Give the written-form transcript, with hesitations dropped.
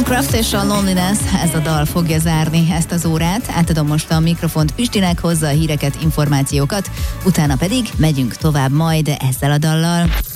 Kraft és a Loneliness, ez a dal fogja zárni ezt az órát. Átadom most a mikrofont Pistinek, hozza a híreket, információkat, utána pedig megyünk tovább majd ezzel a dallal.